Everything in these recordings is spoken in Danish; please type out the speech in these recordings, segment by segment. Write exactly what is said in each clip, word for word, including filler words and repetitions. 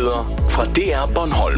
Nyheder fra D R Bornholm.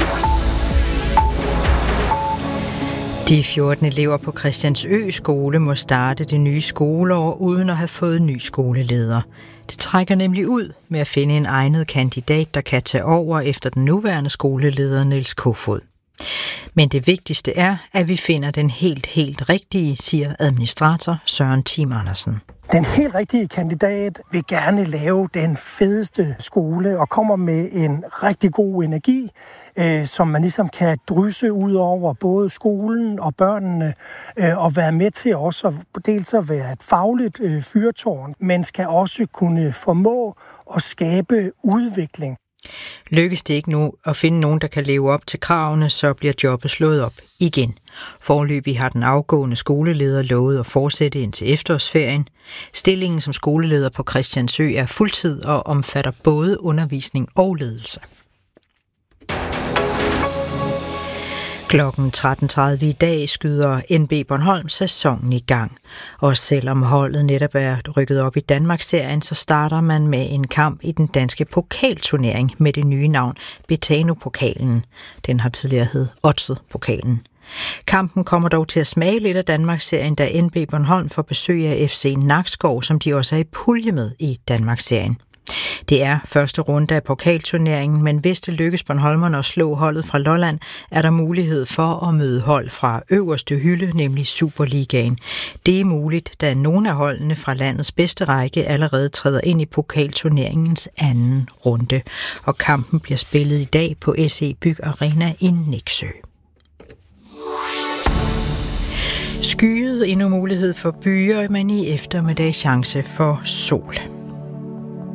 De fjorten elever på Christiansø skole må starte det nye skoleår uden at have fået ny skoleleder. Det trækker nemlig ud med at finde en egnet kandidat, der kan tage over efter den nuværende skoleleder Niels Kofod. Men det vigtigste er, at vi finder den helt, helt rigtige, siger administrator Søren Tim Andersen. Den helt rigtige kandidat vil gerne lave den fedeste skole og kommer med en rigtig god energi, øh, som man ligesom kan drysse ud over både skolen og børnene, øh, og være med til også at dels at være et fagligt øh, fyrtårn, men skal også kunne formå at skabe udvikling. Lykkes det ikke nu at finde nogen, der kan leve op til kravene, så bliver jobbet slået op igen. Foreløbig har den afgående skoleleder lovet at fortsætte indtil efterårsferien. Stillingen som skoleleder på Christiansø er fuldtid og omfatter både undervisning og ledelse. Klokken tretten tredive i dag skyder N B Bornholm sæsonen i gang. Og selvom holdet netop er rykket op i Danmarksserien, så starter man med en kamp i den danske pokalturnering med det nye navn Betano-pokalen. Den har tidligere hed Odset-pokalen. Kampen kommer dog til at smage lidt af Danmarksserien, da N B Bornholm får besøg af F C Nakskov, som de også er i pulje med i Danmarksserien. Det er første runde af pokalturneringen, men hvis det lykkes Bornholmerne at slå holdet fra Lolland, er der mulighed for at møde hold fra øverste hylde, nemlig Superligaen. Det er muligt, da nogle af holdene fra landets bedste række allerede træder ind i pokalturneringens anden runde. Og kampen bliver spillet i dag på S E Byg Arena i Nexø. Skyet endnu mulighed for byer, men i eftermiddag chance for sol.